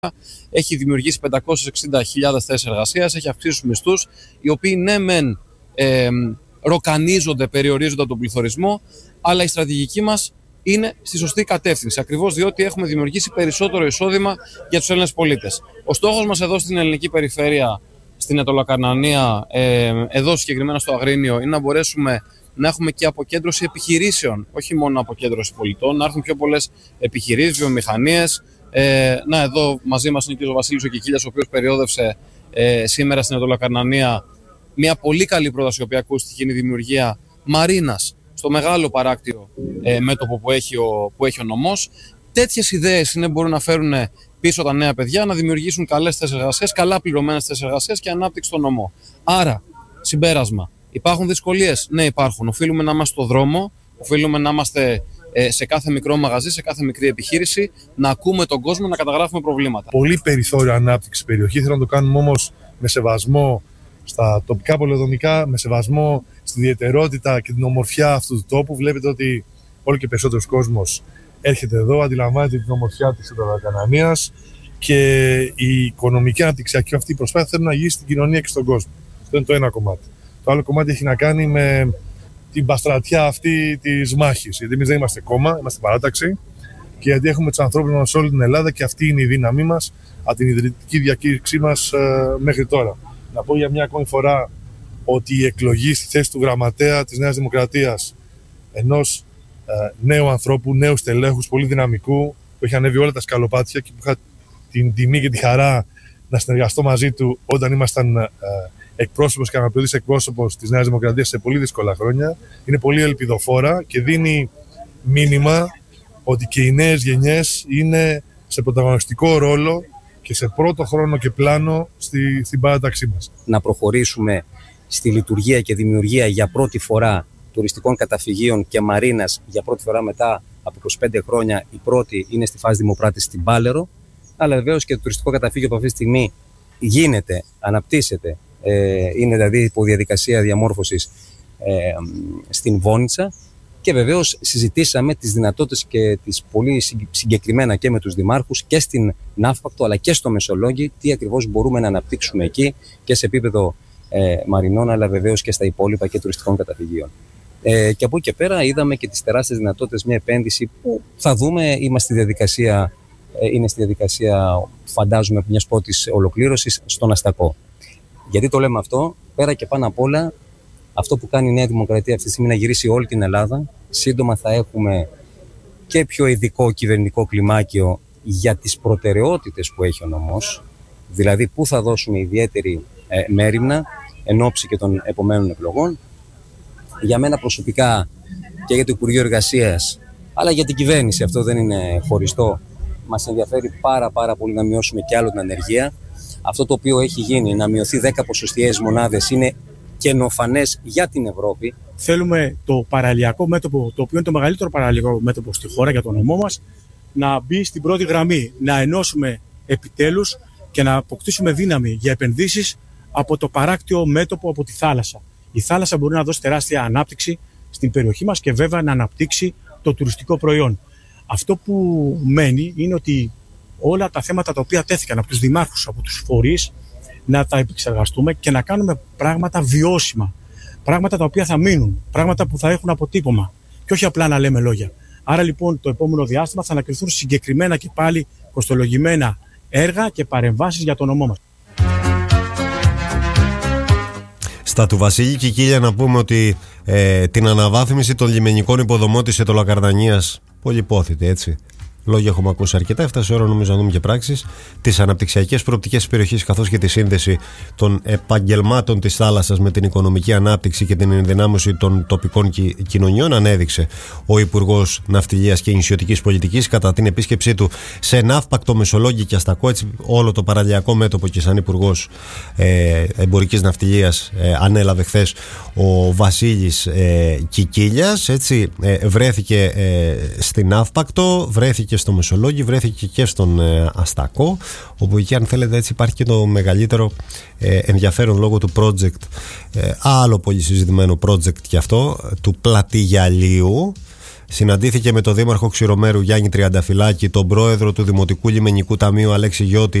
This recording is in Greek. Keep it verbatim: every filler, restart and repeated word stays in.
έχει δημιουργήσει πεντακόσιες εξήντα χιλιάδες θέσεις εργασίας, έχει αυξήσει τους μισθούς, οι οποίοι ναι μεν ε, ροκανίζονται, περιορίζονται από τον πληθωρισμό, αλλά η στρατηγική μας είναι στη σωστή κατεύθυνση, ακριβώς διότι έχουμε δημιουργήσει περισσότερο εισόδημα για τους Έλληνες πολίτες. Ο στόχος μας εδώ στην ελληνική περιφέρεια, στην Αιτωλοκαρνανία, ε, εδώ συγκεκριμένα στο Αγρίνιο, είναι να μπορέσουμε να έχουμε και αποκέντρωση επιχειρήσεων, όχι μόνο αποκέντρωση πολιτών, να έρθουν πιο πολλές επιχειρήσεις, βιομηχανίες. Ε, να, εδώ μαζί μας είναι ο κ. Βασίλης ο Κικίλιας, ο οποίος περιόδευσε ε, σήμερα στην Αιτωλοκαρνανία μια πολύ καλή πρόταση, η οποία ακούστηκε, είναι η δημιουργία μαρίνας στο μεγάλο παράκτιο ε, μέτωπο που έχει, ο, που έχει ο νομός. Τέτοιες ιδέες είναι μπορούν να φέρουν πίσω τα νέα παιδιά, να δημιουργήσουν καλές θέσεις εργασίας, καλά πληρωμένες θέσεις εργασίας και ανάπτυξη στο νομό. Άρα, συμπέρασμα. Υπάρχουν δυσκολίες? Ναι, υπάρχουν. Οφείλουμε να είμαστε στο δρόμο, οφείλουμε να είμαστε ε, σε κάθε μικρό μαγαζί, σε κάθε μικρή επιχείρηση, να ακούμε τον κόσμο, να καταγράφουμε προβλήματα. Πολύ περιθώριο ανάπτυξη περιοχή. Θέλω να το κάνουμε όμως με σεβασμό στα τοπικά πολεοδομικά, με σεβασμό στη ιδιαιτερότητα και την ομορφιά αυτού του τόπου. Βλέπετε ότι όλο και περισσότερος κόσμος έρχεται εδώ, αντιλαμβάνεται την ομορφιά της Αιτωλοκαρνανίας και η οικονομική αναπτυξιακή αυτή προσπάθεια θέλουν να γυρίσει στην κοινωνία και στον κόσμο. Αυτό είναι το ένα κομμάτι. Το άλλο κομμάτι έχει να κάνει με την παστρατιά αυτή της μάχης. Γιατί εμείς δεν είμαστε κόμμα, είμαστε παράταξη και γιατί έχουμε τους ανθρώπους μας σε όλη την Ελλάδα και αυτή είναι η δύναμή μας από την ιδρυτική διακήρυξή μας ε, μέχρι τώρα. Να πω για μια ακόμη φορά ότι η εκλογή στη θέση του γραμματέα της Νέας Δημοκρατίας, ενός ε, νέου ανθρώπου, νέου στελέχους, πολύ δυναμικού, που έχει ανέβει όλα τα σκαλοπάτια και που είχα την τιμή και τη χαρά να συνεργαστώ μαζί του όταν ήμασταν ε, εκπρόσωπος και αναπληρωτής εκπρόσωπος της Νέας Δημοκρατίας σε πολύ δύσκολα χρόνια. Είναι πολύ ελπιδοφόρα και δίνει μήνυμα ότι και οι νέες γενιές είναι σε πρωταγωνιστικό ρόλο και σε πρώτο χρόνο και πλάνο στη, στην παράταξή μας. Να προχωρήσουμε στη λειτουργία και δημιουργία για πρώτη φορά τουριστικών καταφυγίων και μαρίνας για πρώτη φορά μετά από είκοσι πέντε χρόνια. Η πρώτη είναι στη φάση δημοπράτηση στην Πάλαιρο, αλλά βεβαίως και το τουριστικό καταφύγιο που αυτή τη στιγμή γίνεται, αναπτύσσεται, ε, είναι δηλαδή υπό διαδικασία διαμόρφωσης ε, στην Βόνιτσα. Και βεβαίως συζητήσαμε τις δυνατότητες και τις πολύ συγκεκριμένα και με τους δημάρχους και στην Ναύπακτο αλλά και στο Μεσολόγγι τι ακριβώς μπορούμε να αναπτύξουμε εκεί και σε επίπεδο ε, μαρινών αλλά βεβαίως και στα υπόλοιπα και τουριστικών καταφυγίων. Ε, και από εκεί και πέρα είδαμε και τις τεράστιες δυνατότητες, μια επένδυση που θα δούμε, είμαστε στη διαδικασία, ε, είναι στη διαδικασία φαντάζομαι μιας πρώτης ολοκλήρωσης στον Αστακό. Γιατί το λέμε αυτό? Πέρα και πάνω απ' όλα, αυτό που κάνει η Νέα Δημοκρατία αυτή τη στιγμή να γυρίσει όλη την Ελλάδα. Σύντομα θα έχουμε και πιο ειδικό κυβερνητικό κλιμάκιο για τις προτεραιότητες που έχει ο νομός, δηλαδή πού θα δώσουμε ιδιαίτερη ε, μέριμνα εν ώψη και των επομένων εκλογών. Για μένα προσωπικά και για το Υπουργείο Εργασίας, αλλά για την κυβέρνηση, αυτό δεν είναι χωριστό, μας ενδιαφέρει πάρα πάρα πολύ να μειώσουμε κι άλλο την ανεργία. Αυτό το οποίο έχει γίνει, να μειωθεί δέκα ποσοστιαίες μονάδες, είναι καινοφανές για την Ευρώπη. Θέλουμε το παραλιακό μέτωπο, το οποίο είναι το μεγαλύτερο παραλιακό μέτωπο στη χώρα για τον νομό μας, να μπει στην πρώτη γραμμή, να ενώσουμε επιτέλους και να αποκτήσουμε δύναμη για επενδύσεις από το παράκτιο μέτωπο, από τη θάλασσα. Η θάλασσα μπορεί να δώσει τεράστια ανάπτυξη στην περιοχή μας και βέβαια να αναπτύξει το τουριστικό προϊόν. Αυτό που μένει είναι ότι όλα τα θέματα τα οποία τέθηκαν από τους δημάρχους, από τους φορείς, να τα επεξεργαστούμε και να κάνουμε πράγματα βιώσιμα. Πράγματα τα οποία θα μείνουν, πράγματα που θα έχουν αποτύπωμα και όχι απλά να λέμε λόγια. Άρα λοιπόν το επόμενο διάστημα θα ανακριθούν συγκεκριμένα και πάλι κοστολογημένα έργα και παρεμβάσεις για το νομό μας. Στα του Βασίλη Κικίλια να πούμε ότι ε, την αναβάθμιση των λιμενικών υποδομών της Αιτωλοκαρνανίας, πολύ υπόθητη έτσι. Λόγια έχουμε ακούσει αρκετά. Έφτασε η ώρα νομίζω να δούμε και πράξεις. Τις αναπτυξιακές προοπτικές της περιοχής καθώς και τη σύνδεση των επαγγελμάτων της θάλασσας με την οικονομική ανάπτυξη και την ενδυνάμωση των τοπικών κοινωνιών ανέδειξε ο Υπουργός Ναυτιλίας και Νησιωτικής Πολιτικής κατά την επίσκεψή του σε Ναύπακτο, Μεσολόγγι και Αστακό. Έτσι, όλο το παραλιακό μέτωπο και σαν Υπουργός ε, Εμπορικής Ναυτιλίας ε, ανέλαβε χθες ο Βασίλης ε, Κικίλιας. Έτσι, ε, βρέθηκε ε, στην Ναύπακτο, βρέθηκε και στο Μεσολόγγι, βρέθηκε και στον ε, Αστακό, όπου εκεί αν θέλετε έτσι υπάρχει και το μεγαλύτερο ε, ενδιαφέρον λόγω του project, ε, άλλο πολύ συζητημένο project και αυτό, του Πλατηγιαλίου, συναντήθηκε με τον Δήμαρχο Ξηρομέρου Γιάννη Τριανταφυλάκη, τον Πρόεδρο του Δημοτικού Λιμενικού Ταμείου Αλέξη Γιώτη